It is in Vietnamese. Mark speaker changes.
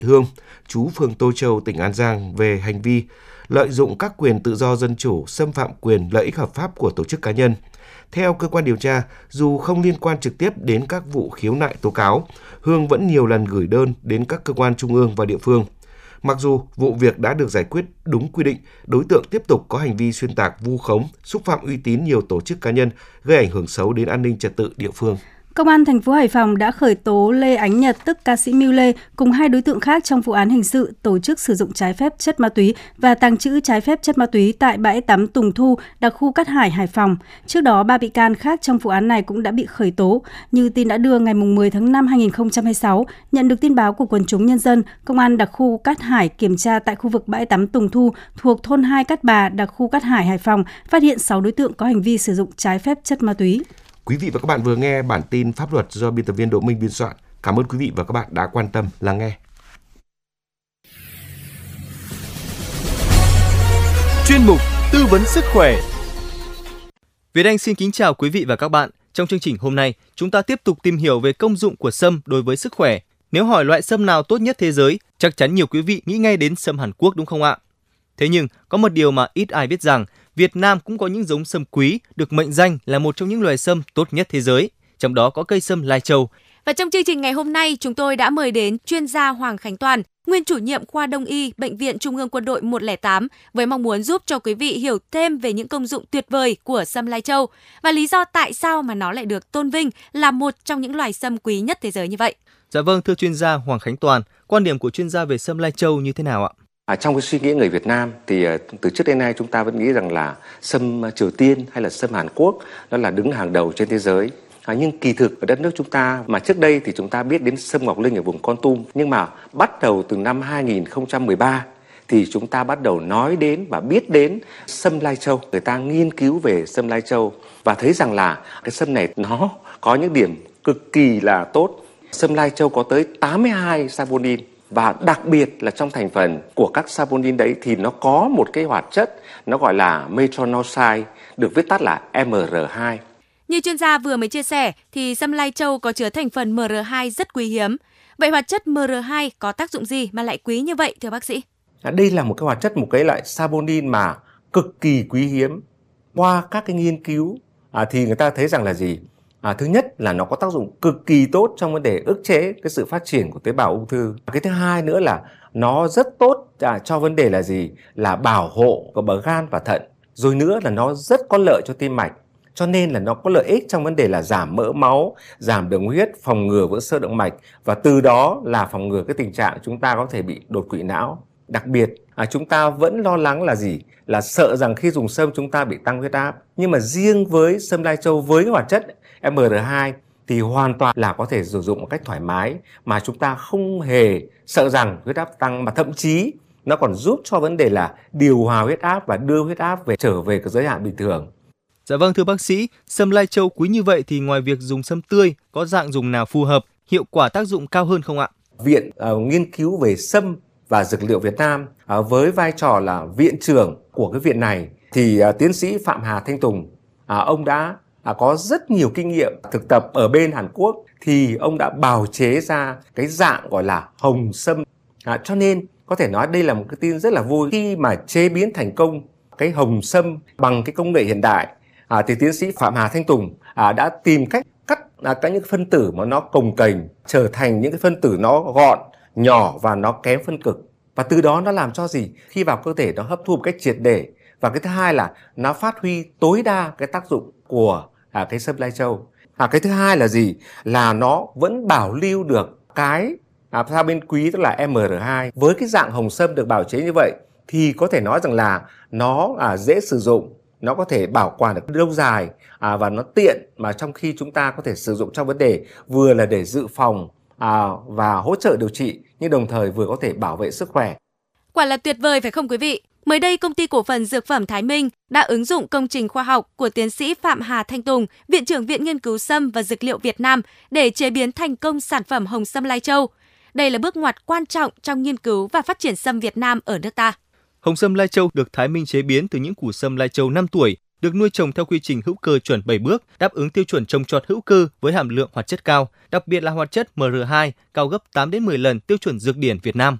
Speaker 1: Hương, trú phường Tô Châu, tỉnh An Giang về hành vi lợi dụng các quyền tự do dân chủ, xâm phạm quyền lợi ích hợp pháp của tổ chức cá nhân. Theo cơ quan điều tra, dù không liên quan trực tiếp đến các vụ khiếu nại tố cáo, Hương vẫn nhiều lần gửi đơn đến các cơ quan trung ương và địa phương. Mặc dù vụ việc đã được giải quyết đúng quy định, đối tượng tiếp tục có hành vi xuyên tạc, vu khống, xúc phạm uy tín nhiều tổ chức cá nhân, gây ảnh hưởng xấu đến an ninh trật tự địa phương.
Speaker 2: Công an thành phố Hải Phòng đã khởi tố Lê Ánh Nhật tức ca sĩ Miu Lê cùng 2 đối tượng khác trong vụ án hình sự tổ chức sử dụng trái phép chất ma túy và tàng trữ trái phép chất ma túy tại bãi tắm Tùng Thu, đặc khu Cát Hải, Hải Phòng. Trước đó, 3 bị can khác trong vụ án này cũng đã bị khởi tố. Như tin đã đưa ngày 10 tháng 5 2026, nhận được tin báo của quần chúng nhân dân, Công an đặc khu Cát Hải kiểm tra tại khu vực bãi tắm Tùng Thu thuộc thôn 2 Cát Bà, đặc khu Cát Hải, Hải Phòng, phát hiện 6 đối tượng có hành vi sử dụng trái phép chất ma túy.
Speaker 1: Quý vị và các bạn vừa nghe bản tin pháp luật do biên tập viên Đỗ Minh biên soạn. Cảm ơn quý vị và các bạn đã quan tâm lắng nghe.
Speaker 3: Chuyên mục tư vấn sức khỏe. Việt Anh xin kính chào quý vị và các bạn. Trong chương trình hôm nay, chúng ta tiếp tục tìm hiểu về công dụng của sâm đối với sức khỏe. Nếu hỏi loại sâm nào tốt nhất thế giới, chắc chắn nhiều quý vị nghĩ ngay đến sâm Hàn Quốc đúng không ạ? Thế nhưng, có một điều mà ít ai biết rằng, Việt Nam cũng có những giống sâm quý được mệnh danh là một trong những loài sâm tốt nhất thế giới, trong đó có cây sâm Lai Châu.
Speaker 4: Và trong chương trình ngày hôm nay, chúng tôi đã mời đến chuyên gia Hoàng Khánh Toàn, nguyên chủ nhiệm khoa Đông y Bệnh viện Trung ương Quân đội 108 với mong muốn giúp cho quý vị hiểu thêm về những công dụng tuyệt vời của sâm Lai Châu và lý do tại sao mà nó lại được tôn vinh là một trong những loài sâm quý nhất thế giới như vậy.
Speaker 3: Dạ vâng, thưa chuyên gia Hoàng Khánh Toàn, quan điểm của chuyên gia về sâm Lai Châu như thế nào ạ?
Speaker 5: Trong cái suy nghĩ người Việt Nam thì từ trước đến nay chúng ta vẫn nghĩ rằng là sâm Triều Tiên hay là sâm Hàn Quốc nó là đứng hàng đầu trên thế giới. Nhưng kỳ thực ở đất nước chúng ta mà trước đây thì chúng ta biết đến sâm Ngọc Linh ở vùng Kon Tum, nhưng mà bắt đầu từ năm 2013 thì chúng ta bắt đầu nói đến và biết đến sâm Lai Châu. Người ta nghiên cứu về sâm Lai Châu và thấy rằng là cái sâm này nó có những điểm cực kỳ là tốt. Sâm Lai Châu có tới 82 saponin. Và đặc biệt là trong thành phần của các saponin đấy thì nó có một cái hoạt chất nó gọi là metronidazole, được viết tắt là MR2.
Speaker 4: Như chuyên gia vừa mới chia sẻ thì sâm Lai Châu có chứa thành phần MR2 rất quý hiếm. Vậy hoạt chất MR2 có tác dụng gì mà lại quý như vậy thưa bác sĩ?
Speaker 5: Đây là một cái hoạt chất, một cái loại saponin mà cực kỳ quý hiếm. Qua các cái nghiên cứu thì người ta thấy rằng là gì? Thứ nhất là nó có tác dụng cực kỳ tốt trong vấn đề ức chế cái sự phát triển của tế bào ung thư. Cái thứ hai nữa là nó rất tốt cho vấn đề là gì? Là bảo hộ của bờ gan và thận. Rồi nữa là nó rất có lợi cho tim mạch. Cho nên là nó có lợi ích trong vấn đề là giảm mỡ máu, giảm đường huyết, phòng ngừa vỡ xơ động mạch và từ đó là phòng ngừa cái tình trạng chúng ta có thể bị đột quỵ não. Đặc biệt chúng ta vẫn lo lắng là gì? Là sợ rằng khi dùng sâm chúng ta bị tăng huyết áp. Nhưng mà riêng với sâm Lai Châu với cái hoạt chất MR2 thì hoàn toàn là có thể sử dụng một cách thoải mái mà chúng ta không hề sợ rằng huyết áp tăng, mà thậm chí nó còn giúp cho vấn đề là điều hòa huyết áp và đưa huyết áp trở về cái giới hạn bình thường.
Speaker 3: Dạ vâng, thưa bác sĩ, sâm Lai Châu quý như vậy thì ngoài việc dùng sâm tươi, có dạng dùng nào phù hợp, hiệu quả tác dụng cao hơn không ạ?
Speaker 5: Viện nghiên cứu về sâm và dược liệu Việt Nam với vai trò là viện trưởng của cái viện này thì tiến sĩ Phạm Hà Thanh Tùng, ông đã có rất nhiều kinh nghiệm thực tập ở bên Hàn Quốc thì ông đã bào chế ra cái dạng gọi là hồng sâm. Cho nên có thể nói đây là một cái tin rất là vui khi mà chế biến thành công cái hồng sâm bằng cái công nghệ hiện đại. Thì tiến sĩ Phạm Hà Thanh Tùng đã tìm cách cắt các những phân tử mà nó cồng kềnh trở thành những cái phân tử nó gọn, nhỏ và nó kém phân cực. Và từ đó nó làm cho gì? Khi vào cơ thể nó hấp thu một cách triệt để. Và cái thứ hai là nó phát huy tối đa cái tác dụng của cái sâm Lai Châu. Cái thứ hai là gì? Là nó vẫn bảo lưu được cái saponin quý tức là MR2. Với cái dạng hồng sâm được bào chế như vậy thì có thể nói rằng là nó dễ sử dụng, nó có thể bảo quản được lâu dài và nó tiện mà trong khi chúng ta có thể sử dụng trong vấn đề vừa là để dự phòng và hỗ trợ điều trị nhưng đồng thời vừa có thể bảo vệ sức khỏe.
Speaker 4: Quả là tuyệt vời phải không quý vị? Mới đây, Công ty Cổ phần Dược phẩm Thái Minh đã ứng dụng công trình khoa học của tiến sĩ Phạm Hà Thanh Tùng, Viện trưởng Viện Nghiên cứu Sâm và Dược liệu Việt Nam để chế biến thành công sản phẩm hồng sâm Lai Châu. Đây là bước ngoặt quan trọng trong nghiên cứu và phát triển sâm Việt Nam ở nước ta.
Speaker 3: Hồng sâm Lai Châu được Thái Minh chế biến từ những củ sâm Lai Châu 5 tuổi được nuôi trồng theo quy trình hữu cơ chuẩn 7 bước, đáp ứng tiêu chuẩn trồng trọt hữu cơ với hàm lượng hoạt chất cao, đặc biệt là hoạt chất MR2 cao gấp 8 đến 10 lần tiêu chuẩn dược điển Việt Nam.